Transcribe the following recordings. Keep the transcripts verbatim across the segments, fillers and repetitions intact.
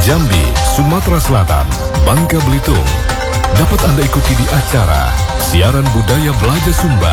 Jambi, Sumatera Selatan, Bangka Belitung. Dapat Anda ikuti di acara Siaran Budaya Belajar Sumba.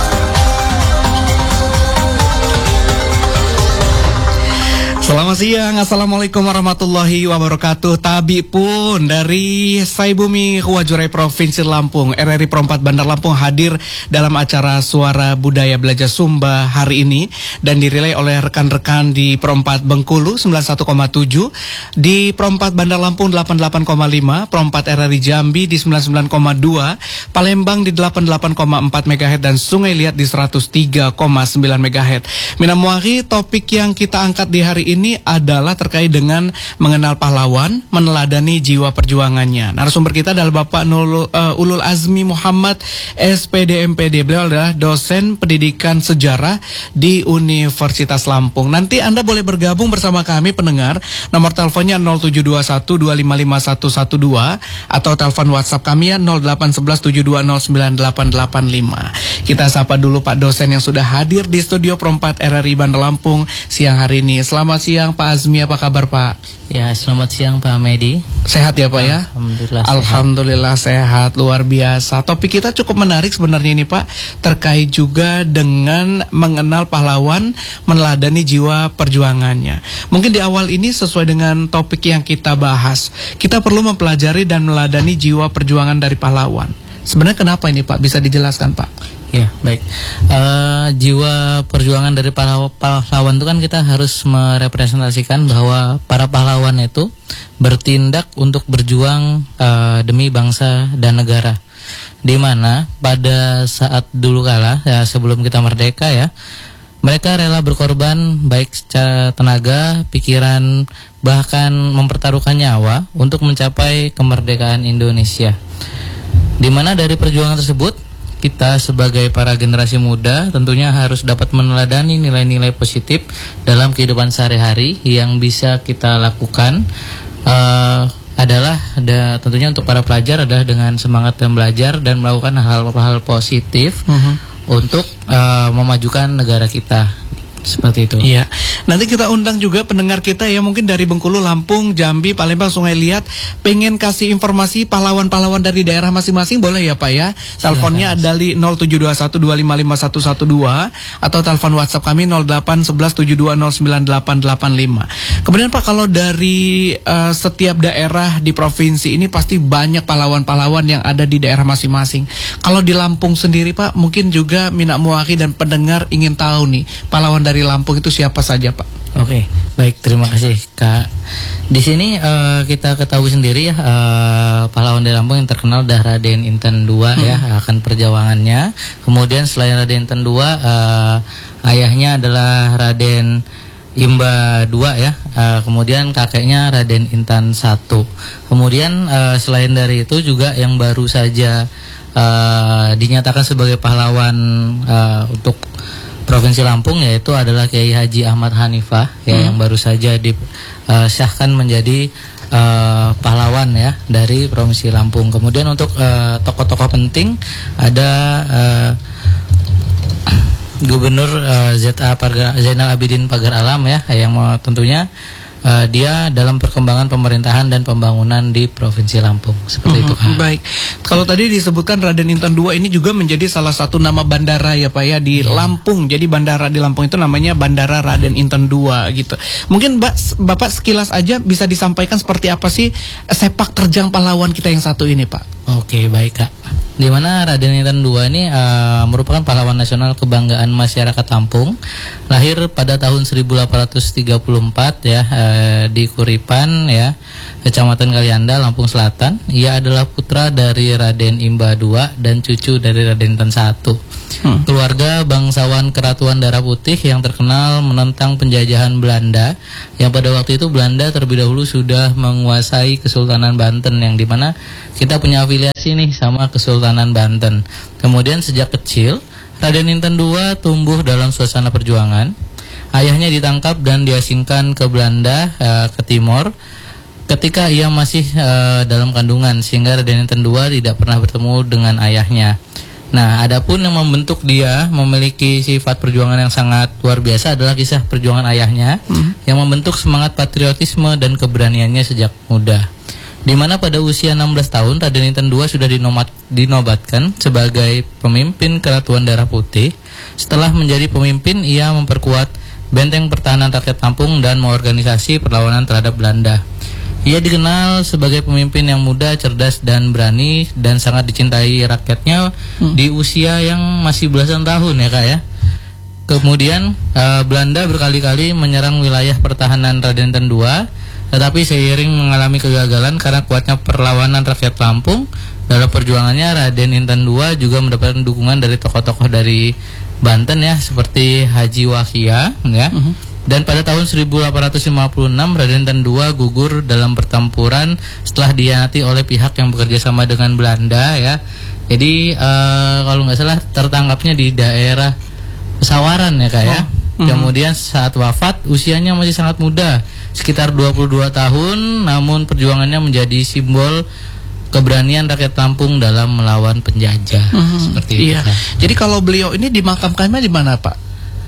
Selamat siang, Assalamualaikum warahmatullahi wabarakatuh. Tabi pun dari Saibumi Wajurai Provinsi Lampung, R R I Perempat Bandar Lampung hadir dalam acara Suara Budaya Belajar Sumba hari ini dan dirilai oleh rekan-rekan di Perempat Bengkulu sembilan puluh satu koma tujuh, di Perempat Bandar Lampung delapan puluh delapan koma lima, Perempat R R I Jambi di sembilan puluh sembilan koma dua, Palembang di delapan puluh delapan koma empat megahertz dan Sungai Liat di seratus tiga koma sembilan megahertz. Minamuari, topik yang kita angkat di hari ini ini adalah terkait dengan mengenal pahlawan, meneladani jiwa perjuangannya. Narasumber kita adalah Bapak Nul, uh, Ulul Azmi Muhammad S P D M P D. Beliau adalah dosen pendidikan sejarah di Universitas Lampung. Nanti Anda boleh bergabung bersama kami pendengar. Nomor teleponnya nol tujuh dua satu dua lima lima satu satu dua atau telepon WhatsApp kami ya nol delapan satu satu tujuh dua nol sembilan delapan delapan lima. Kita sapa dulu Pak dosen yang sudah hadir di studio Perempat R R I Bandar Lampung siang hari ini. Selamat siang Pak Azmi, apa kabar Pak? Ya, selamat siang Pak Medi. Sehat ya Pak ya? Alhamdulillah. Alhamdulillah sehat. sehat, luar biasa. Topik kita cukup menarik sebenarnya ini Pak, terkait juga dengan mengenal pahlawan, meneladani jiwa perjuangannya. Mungkin di awal ini sesuai dengan topik yang kita bahas, kita perlu mempelajari dan meneladani jiwa perjuangan dari pahlawan. Sebenarnya kenapa ini Pak? Bisa dijelaskan Pak? Ya, baik. Uh, jiwa perjuangan dari para pahlawan itu kan kita harus merepresentasikan bahwa para pahlawan itu bertindak untuk berjuang uh, demi bangsa dan negara. Di mana pada saat dulu kala, ya sebelum kita merdeka ya, mereka rela berkorban baik secara tenaga, pikiran, bahkan mempertaruhkan nyawa untuk mencapai kemerdekaan Indonesia. Di mana dari perjuangan tersebut kita sebagai para generasi muda tentunya harus dapat meneladani nilai-nilai positif dalam kehidupan sehari-hari yang bisa kita lakukan. Uh, adalah ada, tentunya untuk para pelajar adalah dengan semangat dan belajar dan melakukan hal-hal positif uh-huh. untuk uh, memajukan negara kita. Seperti itu. Iya. Nanti kita undang juga pendengar kita ya, mungkin dari Bengkulu, Lampung, Jambi, Palembang, Sungai Liat, pengen kasih informasi pahlawan-pahlawan dari daerah masing-masing, boleh ya Pak ya? Teleponnya ada di nol tujuh dua satu dua lima lima satu satu dua atau telepon WhatsApp kami nol delapan satu satu tujuh dua nol sembilan delapan delapan lima. Kemudian Pak, kalau dari uh, setiap daerah di provinsi ini pasti banyak pahlawan-pahlawan yang ada di daerah masing-masing. Kalau di Lampung sendiri Pak, mungkin juga Mina Muaki dan pendengar ingin tahu nih, pahlawan dari Lampung itu siapa saja Pak? Oke, baik, terima kasih Kak. Di sini uh, kita ketahui sendiri ya, uh, pahlawan dari Lampung yang terkenal adalah Raden Inten dua hmm. ya, akan perjuangannya. Kemudian selain Raden Inten dua, uh, ayahnya adalah Raden Imba dua ya, uh, kemudian kakeknya Raden Intan satu. Kemudian uh, selain dari itu juga yang baru saja uh, dinyatakan sebagai pahlawan uh, untuk Provinsi Lampung yaitu adalah Kiai Haji Ahmad Hanifah ya, hmm. yang baru saja disahkan uh, menjadi uh, pahlawan ya dari Provinsi Lampung. Kemudian untuk uh, tokoh-tokoh penting ada uh, Gubernur uh, Z A Pagar, Zainal Abidin Pagar Alam ya, yang uh, tentunya Uh, dia dalam perkembangan pemerintahan dan pembangunan di Provinsi Lampung. Seperti uh-huh. itu. Baik. Kalau tadi disebutkan Raden Inten dua ini juga menjadi salah satu nama bandara ya Pak ya di yeah. Lampung. Jadi bandara di Lampung itu namanya Bandara Raden Inten dua gitu. Mungkin Mbak, Bapak sekilas aja bisa disampaikan seperti apa sih sepak terjang pahlawan kita yang satu ini Pak? Oke, baik Kak. Di mana Raden Inten dua ini uh, merupakan pahlawan nasional kebanggaan masyarakat Lampung. Lahir pada tahun seribu delapan ratus tiga puluh empat ya uh, di Kuripan ya, Kecamatan Kalianda, Lampung Selatan. Ia adalah putra dari Raden Imba dua dan cucu dari Raden Inten satu. Hmm. Keluarga bangsawan Keratuan Darah Putih yang terkenal menentang penjajahan Belanda, yang pada waktu itu Belanda terlebih dahulu sudah menguasai Kesultanan Banten, yang dimana kita punya afiliasi nih sama Kesultanan Banten. Kemudian sejak kecil Raden Inten dua tumbuh dalam suasana perjuangan. Ayahnya ditangkap dan diasingkan ke Belanda, uh, ke Timor ketika ia masih uh, dalam kandungan, sehingga Raden Inten dua tidak pernah bertemu dengan ayahnya. Nah, adapun yang membentuk dia memiliki sifat perjuangan yang sangat luar biasa adalah kisah perjuangan ayahnya hmm. yang membentuk semangat patriotisme dan keberaniannya sejak muda. Di mana pada usia enam belas tahun Raden Inten kedua sudah dinomat, dinobatkan sebagai pemimpin Keratuan Darah Putih. Setelah menjadi pemimpin, ia memperkuat benteng pertahanan rakyat Lampung dan mengorganisasi perlawanan terhadap Belanda. Ia dikenal sebagai pemimpin yang muda, cerdas, dan berani, dan sangat dicintai rakyatnya hmm. di usia yang masih belasan tahun ya Kak ya. Kemudian uh, Belanda berkali-kali menyerang wilayah pertahanan Raden Inten kedua, tetapi seiring mengalami kegagalan karena kuatnya perlawanan rakyat Lampung. Dalam perjuangannya Raden Inten kedua juga mendapatkan dukungan dari tokoh-tokoh dari Banten ya, seperti Haji Wahyia ya. Hmm. Dan pada tahun seribu delapan ratus lima puluh enam Raden Inten kedua gugur dalam pertempuran setelah dihianati oleh pihak yang bekerja sama dengan Belanda ya. Jadi uh, kalau nggak salah tertangkapnya di daerah Pesawaran ya Kak ya. Oh. Mm-hmm. Kemudian saat wafat usianya masih sangat muda, sekitar dua puluh dua tahun, namun perjuangannya menjadi simbol keberanian rakyat Lampung dalam melawan penjajah. Mm-hmm. Seperti itu. Iya. Jadi kalau beliau ini dimakamkannya di mana Pak?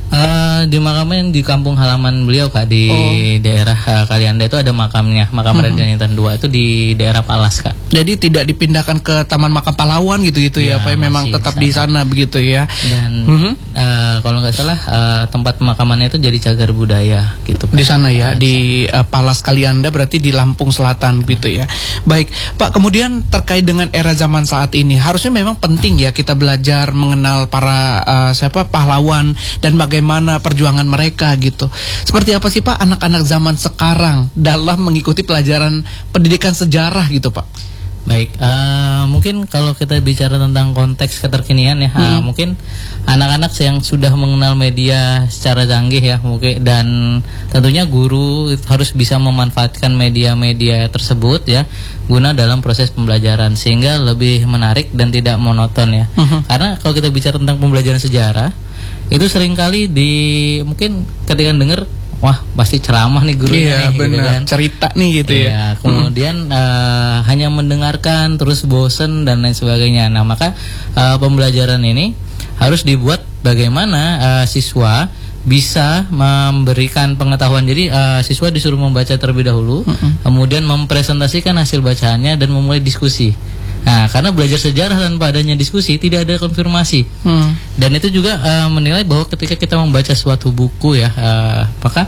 Uh, di makamnya di kampung halaman beliau Kak, di oh. daerah uh, Kalianda itu ada makamnya, makam hmm. Raden Inten kedua itu di daerah Palas Kak. Jadi tidak dipindahkan ke Taman Makam Pahlawan gitu-gitu ya, ya Pak, memang tetap di sana begitu ya. Dan uh-huh. uh, kalau nggak salah uh, tempat pemakamannya itu jadi cagar budaya gitu Pak. Di sana ya, di uh, Palas Kalianda, berarti di Lampung Selatan gitu ya. Baik Pak, kemudian terkait dengan era zaman saat ini, harusnya memang penting ya kita belajar mengenal para uh, siapa pahlawan dan bagaimana Bagaimana perjuangan mereka gitu. Seperti apa sih Pak anak-anak zaman sekarang dalam mengikuti pelajaran pendidikan sejarah gitu Pak? Baik, uh, mungkin kalau kita bicara tentang konteks keterkinian ya, hmm. uh, mungkin anak-anak yang sudah mengenal media secara canggih ya, mungkin, dan tentunya guru harus bisa memanfaatkan media-media tersebut ya, guna dalam proses pembelajaran sehingga lebih menarik dan tidak monoton ya. Hmm. Karena kalau kita bicara tentang pembelajaran sejarah, itu seringkali di mungkin ketika dengar wah pasti ceramah nih gurunya iya, nih, bener. Gitu kan. Cerita nih gitu iya, ya. Kemudian hmm. uh, hanya mendengarkan terus bosen dan lain sebagainya. Nah maka uh, pembelajaran ini harus dibuat bagaimana uh, siswa bisa memberikan pengetahuan. Jadi uh, siswa disuruh membaca terlebih dahulu, hmm. kemudian mempresentasikan hasil bacaannya dan memulai diskusi. Nah, karena belajar sejarah tanpa adanya diskusi tidak ada konfirmasi. Hmm. Dan itu juga uh, menilai bahwa ketika kita membaca suatu buku ya, uh, maka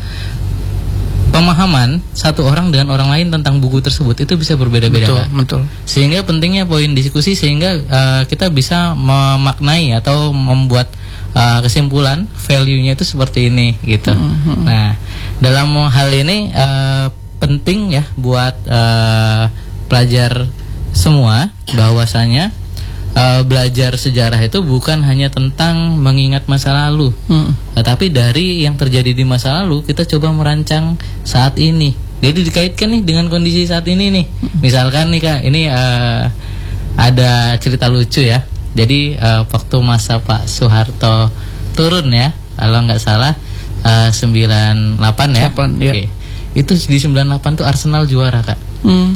pemahaman satu orang dengan orang lain tentang buku tersebut itu bisa berbeda-beda. Betul, betul. Sehingga pentingnya poin diskusi sehingga uh, kita bisa memaknai atau membuat uh, kesimpulan value-nya itu seperti ini gitu. Hmm. Nah, dalam hal ini uh, penting ya buat uh, pelajar semua bahwasanya uh, belajar sejarah itu bukan hanya tentang mengingat masa lalu, hmm. tetapi dari yang terjadi di masa lalu kita coba merancang saat ini. Jadi dikaitkan nih dengan kondisi saat ini nih. Hmm. Misalkan nih Kak, ini uh, ada cerita lucu ya. Jadi uh, waktu masa Pak Soeharto turun ya, kalau nggak salah uh, sembilan puluh delapan ya. ya. Oke. Itu di sembilan puluh delapan tuh Arsenal juara Kak. Hmm.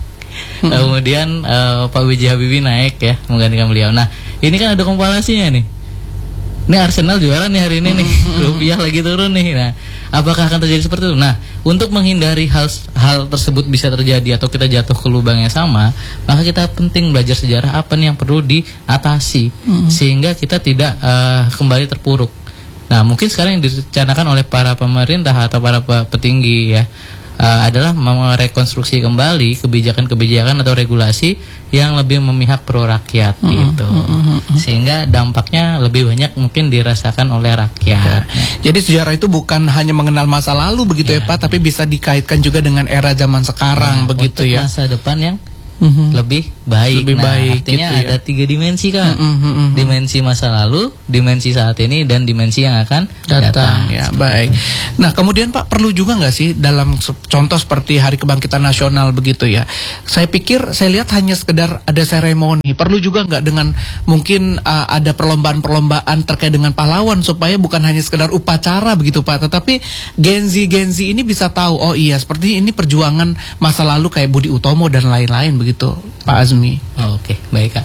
Kemudian uh, Pak B J Habibie naik ya menggantikan beliau. Nah ini kan ada kompilasinya nih. Ini Arsenal juara nih hari ini nih, rupiah lagi turun nih. Nah apakah akan terjadi seperti itu? Nah untuk menghindari hal hal tersebut bisa terjadi atau kita jatuh ke lubang yang sama, maka kita penting belajar sejarah apa nih yang perlu diatasi hmm. sehingga kita tidak uh, kembali terpuruk. Nah mungkin sekarang yang direncanakan oleh para pemerintah atau para petinggi ya Uh, adalah merekonstruksi kembali kebijakan-kebijakan atau regulasi yang lebih memihak pro rakyat mm-hmm. gitu, mm-hmm. sehingga dampaknya lebih banyak mungkin dirasakan oleh rakyat. Ya. Jadi sejarah itu bukan hanya mengenal masa lalu begitu ya, ya Pak, tapi bisa dikaitkan juga dengan era zaman sekarang nah, begitu ya. Masa depan yang mm-hmm. lebih baik. Lebih nah, baik. Artinya gitu ada ya. tiga dimensi kan, mm-hmm. dimensi masa lalu, dimensi saat ini, dan dimensi yang akan datang. datang. Ya baik. Nah kemudian Pak perlu juga nggak sih dalam contoh seperti Hari Kebangkitan Nasional begitu ya? Saya pikir saya lihat hanya sekedar ada seremoni. Perlu juga nggak dengan mungkin uh, ada perlombaan-perlombaan terkait dengan pahlawan supaya bukan hanya sekedar upacara begitu Pak, tetapi Gen Z Gen Z ini bisa tahu oh iya seperti ini perjuangan masa lalu kayak Budi Utomo dan lain-lain begitu Pak Azmi. Oh, Oke okay. baik Kak.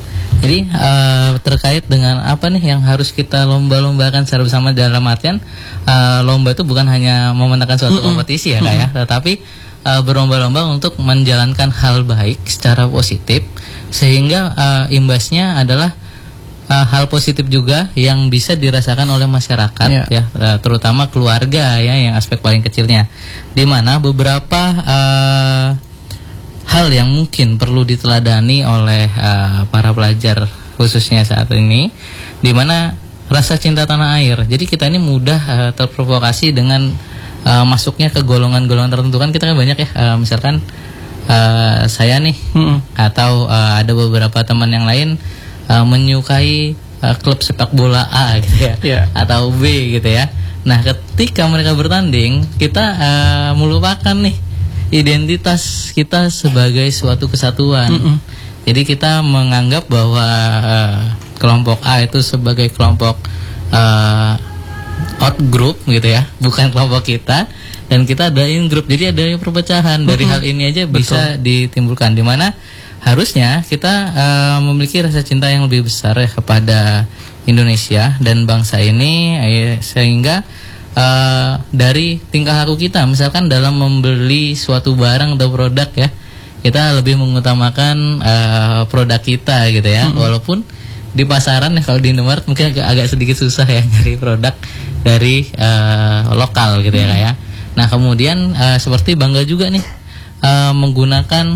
Jadi uh, terkait dengan apa nih yang harus kita lomba-lombakan secara bersama, dalam artian uh, lomba itu bukan hanya memenangkan suatu mm-hmm. kompetisi ya Kak ya, tetapi uh, berlomba-lomba untuk menjalankan hal baik secara positif, sehingga uh, imbasnya adalah uh, hal positif juga yang bisa dirasakan oleh masyarakat yeah. ya, uh, terutama keluarga ya, yang aspek paling kecilnya, di mana beberapa uh, hal yang mungkin perlu diteladani oleh uh, para pelajar khususnya saat ini, di mana rasa cinta tanah air. Jadi kita ini mudah uh, terprovokasi dengan uh, masuknya ke golongan-golongan tertentu, kan kita kan banyak ya, uh, misalkan uh, saya nih hmm. atau uh, ada beberapa teman yang lain uh, menyukai uh, klub sepak bola A gitu ya, yeah. atau B gitu ya. Nah ketika mereka bertanding, kita uh, melupakan nih identitas kita sebagai suatu kesatuan. Mm-mm. Jadi kita menganggap bahwa uh, kelompok A itu sebagai kelompok uh, out group gitu ya, bukan kelompok kita, dan kita ada in group. Jadi ada perpecahan. Mm-hmm. Dari hal ini aja bisa Betul. ditimbulkan, di mana harusnya kita uh, memiliki rasa cinta yang lebih besar ya kepada Indonesia dan bangsa ini, eh, sehingga Uh, dari tingkah laku kita, misalkan dalam membeli suatu barang atau produk ya, kita lebih mengutamakan uh, produk kita gitu ya, mm-hmm. walaupun di pasaran ya, kalau di Indomaret mungkin agak, agak sedikit susah ya nyari produk dari uh, lokal gitu ya mm-hmm. ya. Nah kemudian uh, seperti bangga juga nih uh, menggunakan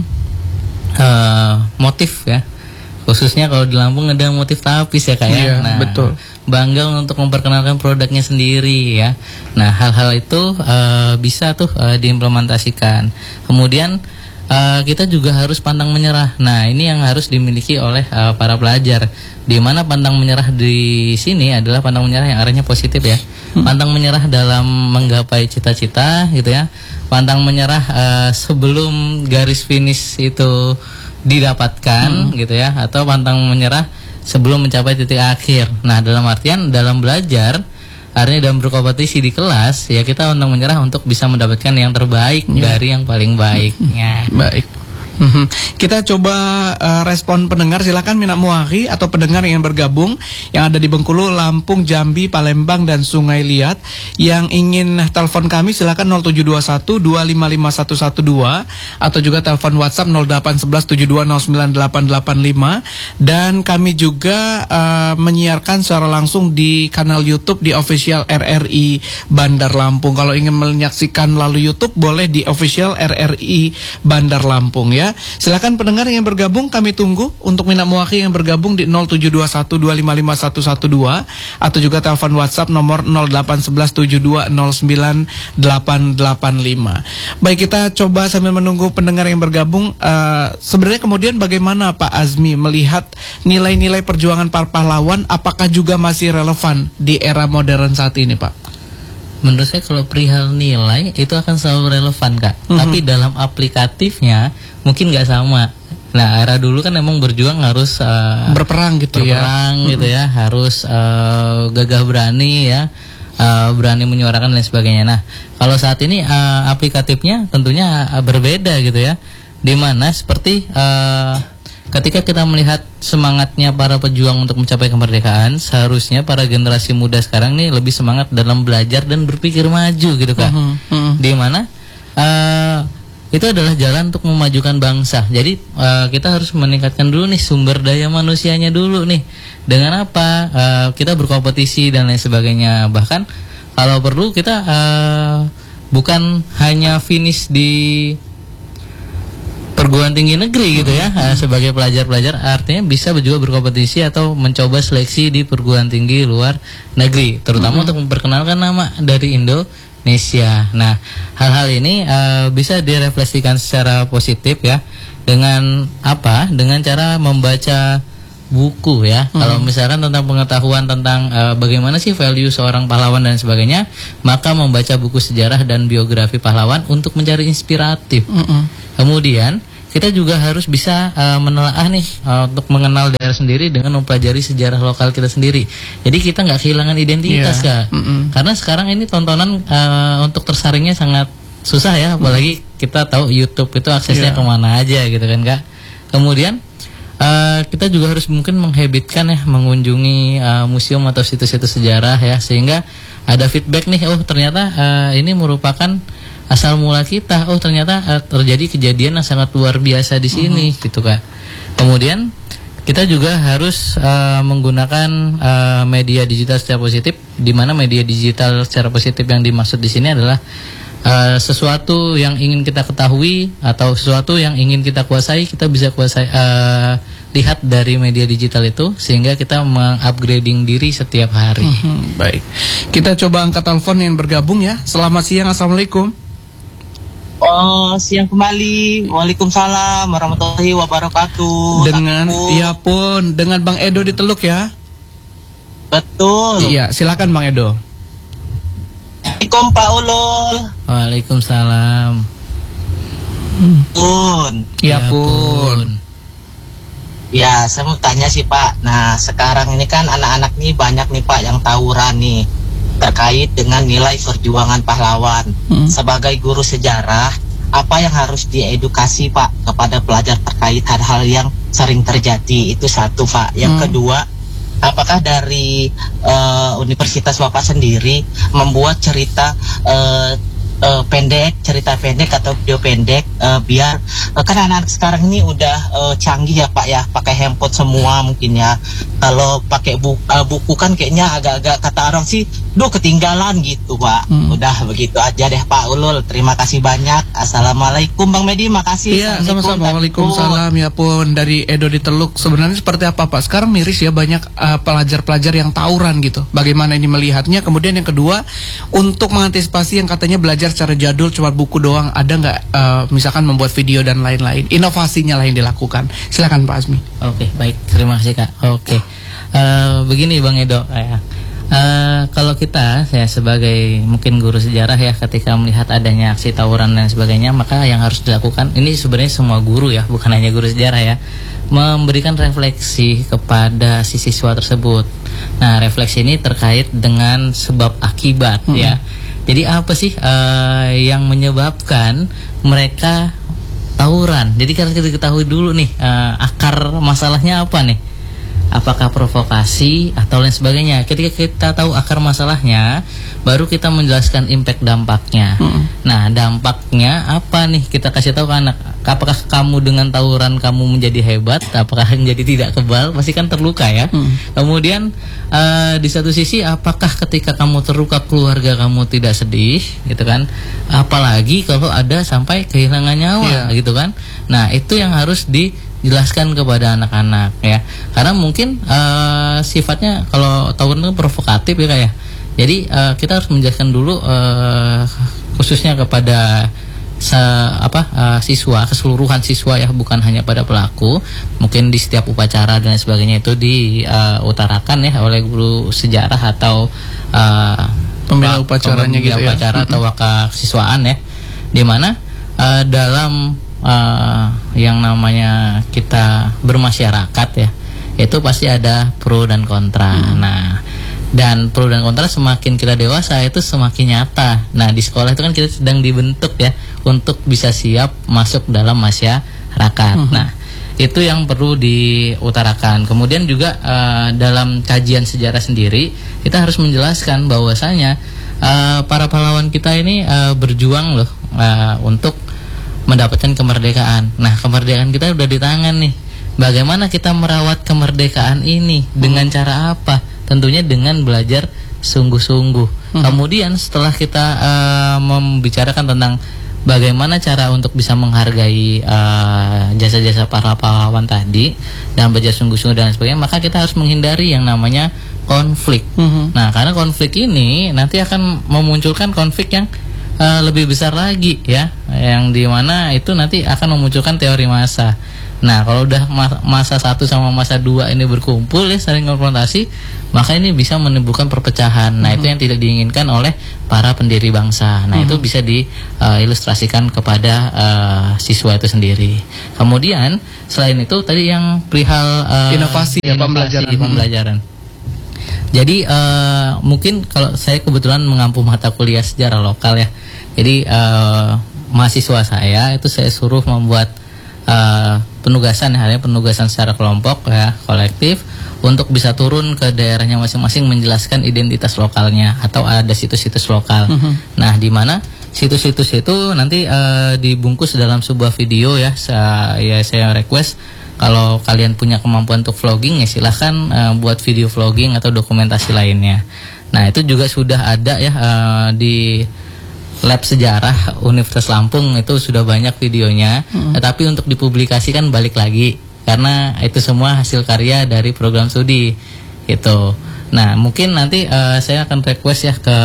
uh, motif ya, khususnya kalau di Lampung ada motif tapis ya Kak ya. Iya, nah, betul. Bangga untuk memperkenalkan produknya sendiri ya. Nah hal-hal itu uh, bisa tuh uh, diimplementasikan. Kemudian uh, kita juga harus pantang menyerah. Nah ini yang harus dimiliki oleh uh, para pelajar. Di mana pantang menyerah di sini adalah pantang menyerah yang arahnya positif ya. Hmm. Pantang menyerah dalam menggapai cita-cita gitu ya. Pantang menyerah uh, sebelum garis finish itu didapatkan hmm. gitu ya, atau pantang menyerah sebelum mencapai titik akhir. Nah dalam artian dalam belajar, artinya dalam berkompetisi di kelas ya, kita pantang menyerah untuk bisa mendapatkan yang terbaik ya. dari yang paling baiknya. Baik. Mm-hmm. Kita coba uh, respon pendengar, silakan Mina Muahi atau pendengar yang bergabung yang ada di Bengkulu, Lampung, Jambi, Palembang dan Sungai Liat yang ingin telepon kami, silakan nol tujuh dua satu dua lima lima satu satu dua atau juga telepon WhatsApp nol delapan satu satu tujuh dua nol sembilan delapan delapan lima, dan kami juga uh, menyiarkan secara langsung di kanal YouTube di official R R I Bandar Lampung. Kalau ingin menyaksikan melalui YouTube boleh di official R R I Bandar Lampung ya. Silakan pendengar yang bergabung, kami tunggu untuk Mina Muahi yang bergabung di nol tujuh dua satu dua lima lima satu satu dua atau juga telepon WhatsApp nomor nol delapan satu satu tujuh dua nol sembilan delapan delapan lima. Baik, kita coba sambil menunggu pendengar yang bergabung. Uh, sebenarnya kemudian bagaimana Pak Azmi melihat nilai-nilai perjuangan para pahlawan, apakah juga masih relevan di era modern saat ini Pak? Menurut saya kalau perihal nilai itu akan selalu relevan Kak, mm-hmm. tapi dalam aplikatifnya mungkin nggak sama. Nah era dulu kan emang berjuang harus uh, berperang gitu berperang ya, berperang gitu ya, harus uh, gagah berani ya, uh, berani menyuarakan dan sebagainya. Nah kalau saat ini uh, aplikatifnya tentunya uh, berbeda gitu ya, dimana seperti uh, ketika kita melihat semangatnya para pejuang untuk mencapai kemerdekaan, seharusnya para generasi muda sekarang nih lebih semangat dalam belajar dan berpikir maju gitu Kak. Uh-huh, uh-huh. Di mana uh, itu adalah jalan untuk memajukan bangsa. Jadi uh, kita harus meningkatkan dulu nih sumber daya manusianya dulu nih. Dengan apa? Uh, kita berkompetisi dan lain sebagainya. Bahkan kalau perlu kita uh, bukan hanya finish di perguruan tinggi negeri gitu ya, uh, sebagai pelajar-pelajar, artinya bisa juga berkompetisi atau mencoba seleksi di perguruan tinggi luar negeri, terutama mm-hmm. untuk memperkenalkan nama dari Indonesia. Nah, hal-hal ini uh, bisa direfleksikan secara positif ya, dengan apa? Dengan cara membaca buku ya. Hmm. Kalau misalkan tentang pengetahuan tentang uh, bagaimana sih value seorang pahlawan dan sebagainya, maka membaca buku sejarah dan biografi pahlawan untuk mencari inspiratif. Hmm. Kemudian kita juga harus bisa uh, menelaah nih uh, untuk mengenal daerah sendiri dengan mempelajari sejarah lokal kita sendiri. Jadi kita nggak kehilangan identitas yeah. Kak. Mm-mm. Karena sekarang ini tontonan uh, untuk tersaringnya sangat susah ya, apalagi mm. kita tahu YouTube itu aksesnya yeah. kemana aja gitu kan Kak. Kemudian uh, kita juga harus mungkin menghabitkan ya mengunjungi uh, museum atau situs-situs sejarah ya, sehingga ada feedback nih, oh ternyata uh, ini merupakan asal mula kita, oh ternyata uh, terjadi kejadian yang sangat luar biasa di sini uh-huh. gitu Kak. Kemudian kita juga harus uh, menggunakan uh, media digital secara positif, di mana media digital secara positif yang dimaksud di sini adalah uh, sesuatu yang ingin kita ketahui atau sesuatu yang ingin kita kuasai, kita bisa kuasai uh, lihat dari media digital itu, sehingga kita mengupgrading diri setiap hari. Hmm, baik, kita coba angkat telepon yang bergabung ya. Selamat siang, assalamualaikum. Oh, siang kembali. Waalaikumsalam warahmatullahi wabarakatuh. Dengan, iya pun, dengan Bang Edo di Teluk ya. Betul. Iya, silakan Bang Edo. Assalamualaikum Pak Ulul. Waalaikumsalam. Pun. Iya pun. Ya, saya mau tanya sih Pak. Nah, sekarang ini kan anak-anak nih banyak nih Pak yang tawuran nih terkait dengan nilai perjuangan pahlawan. Hmm. Sebagai guru sejarah, apa yang harus diedukasi Pak kepada pelajar terkait hal-hal yang sering terjadi? Itu satu Pak. Yang hmm. kedua, apakah dari uh, Universitas Bapak sendiri membuat cerita uh, uh, pendek, cerita pendek atau video pendek uh, biar uh, kan anak-anak sekarang ini udah uh, canggih ya Pak ya, pakai handphone semua mungkin ya. Kalau pakai buku, uh, buku kan kayaknya agak-agak kata orang sih duh ketinggalan gitu Pak. Hmm. Udah begitu aja deh Pak Ulul. Terima kasih banyak. Assalamualaikum Bang Medi, makasih. Iya, sama-sama. Waalaikumsalam ya pun dari Edo di Teluk. Sebenarnya seperti apa Pak? Sekarang miris ya, banyak uh, pelajar-pelajar yang tawuran gitu. Bagaimana ini melihatnya? Kemudian yang kedua, untuk mengantisipasi yang katanya belajar secara jadul cuma buku doang, ada nggak uh, misalkan membuat video dan lain-lain? Inovasinya lah yang dilakukan. Silakan Pak Azmi. Oke, baik. Terima kasih Kak. Oke. Uh, begini Bang Edo ya. Uh, kalau kita, saya sebagai mungkin guru sejarah ya, ketika melihat adanya aksi tawuran dan sebagainya, maka yang harus dilakukan, ini sebenarnya semua guru ya, bukan hanya guru sejarah ya, memberikan refleksi kepada si siswa tersebut. Nah, refleksi ini terkait dengan sebab akibat hmm. ya. Jadi apa sih uh, yang menyebabkan mereka tawuran? Jadi kalau kita ketahui dulu nih, uh, akar masalahnya apa nih? Apakah provokasi atau lain sebagainya. Ketika kita tahu akar masalahnya, baru kita menjelaskan impact dampaknya. Hmm. Nah, dampaknya apa nih? Kita kasih tahu ke anak. Apakah kamu dengan tawuran kamu menjadi hebat? Apakah menjadi tidak kebal? Pasti kan terluka ya. Hmm. Kemudian uh, di satu sisi, apakah ketika kamu terluka keluarga kamu tidak sedih, gitu kan? Apalagi kalau ada sampai kehilangan nyawa, yeah. gitu kan? Nah, itu yang harus di jelaskan kepada anak-anak ya, karena mungkin uh, sifatnya kalau tawuran itu provokatif ya kayak. Jadi uh, kita harus menjelaskan dulu uh, khususnya kepada se apa uh, siswa, keseluruhan siswa ya, bukan hanya pada pelaku. Mungkin di setiap upacara dan sebagainya itu diutarakan uh, ya oleh guru sejarah atau uh, pembela upacaranya gitu ya, upacara atau wakasiswaan ya, di mana uh, dalam Uh, yang namanya kita bermasyarakat ya, itu pasti ada pro dan kontra. Hmm. Nah, dan pro dan kontra semakin kita dewasa itu semakin nyata. Nah, di sekolah itu kan kita sedang dibentuk ya untuk bisa siap masuk dalam masyarakat. Hmm. Nah, itu yang perlu diutarakan. Kemudian juga uh, dalam kajian sejarah sendiri kita harus menjelaskan bahwasanya uh, para pahlawan kita ini uh, berjuang loh uh, untuk mendapatkan kemerdekaan. Nah, kemerdekaan kita udah di tangan nih. Bagaimana kita merawat kemerdekaan ini? Dengan cara apa? Tentunya dengan belajar sungguh-sungguh. Hmm. Kemudian setelah kita uh, membicarakan tentang bagaimana cara untuk bisa menghargai uh, jasa-jasa para pahlawan tadi dan belajar sungguh-sungguh dan sebagainya, maka kita harus menghindari yang namanya konflik. Hmm. Nah, karena konflik ini nanti akan memunculkan konflik yang Uh, lebih besar lagi ya, yang dimana itu nanti akan memunculkan teori massa. Nah, kalau udah masa satu sama masa dua ini berkumpul ya, saling konfrontasi, maka ini bisa menimbulkan perpecahan. Nah, mm-hmm. itu yang tidak diinginkan oleh para pendiri bangsa. Nah, mm-hmm. itu bisa diilustrasikan uh, kepada uh, siswa itu sendiri. Kemudian selain itu tadi yang perihal uh, inovasi, ya, pembelajaran. pembelajaran. Jadi uh, mungkin kalau saya kebetulan mengampu mata kuliah sejarah lokal ya. Jadi uh, mahasiswa saya itu saya suruh membuat uh, penugasan ya, artinya penugasan secara kelompok ya, kolektif untuk bisa turun ke daerahnya masing-masing menjelaskan identitas lokalnya atau ada situs-situs lokal. Mm-hmm. Nah, di mana situs-situs itu nanti uh, dibungkus dalam sebuah video ya. Saya, ya saya request kalau kalian punya kemampuan untuk vlogging ya silahkan uh, buat video vlogging atau dokumentasi lainnya. Nah, itu juga sudah ada ya uh, di Lab Sejarah Universitas Lampung, itu sudah banyak videonya. Hmm. Tetapi untuk dipublikasikan balik lagi karena itu semua hasil karya dari program studi gitu. Nah, mungkin nanti uh, saya akan request ya ke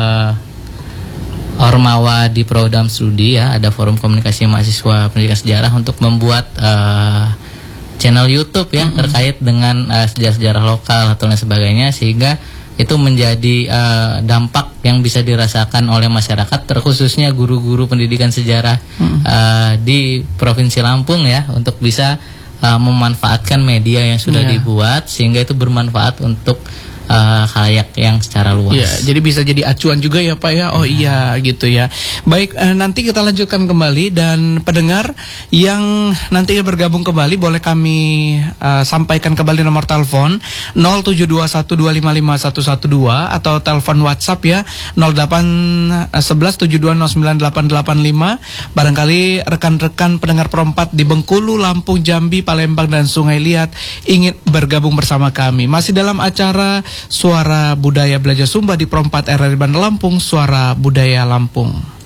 Ormawa di program studi ya, ada Forum Komunikasi Mahasiswa Pendidikan Sejarah untuk membuat uh, channel YouTube ya, hmm. terkait dengan uh, sejarah-sejarah lokal atau lain sebagainya, sehingga itu menjadi uh, dampak yang bisa dirasakan oleh masyarakat, terkhususnya guru-guru pendidikan sejarah hmm. uh, di Provinsi Lampung ya, untuk bisa uh, memanfaatkan media yang sudah yeah. dibuat sehingga itu bermanfaat untuk uh, khalayak yang secara luas. Ya, jadi bisa jadi acuan juga ya Pak ya. Oh iya gitu ya. Baik, eh, nanti kita lanjutkan kembali, dan pendengar yang nanti bergabung kembali boleh kami uh, sampaikan kembali nomor telepon nol tujuh dua satu dua lima lima satu satu dua atau telepon WhatsApp ya nol delapan satu satu tujuh dua nol sembilan delapan delapan lima. Barangkali rekan-rekan pendengar Perempat di Bengkulu, Lampung, Jambi, Palembang dan Sungai Liat ingin bergabung bersama kami. Masih dalam acara Suara Budaya Belajar Sumba di Perempat R R I Bandar Lampung, Suara Budaya Lampung.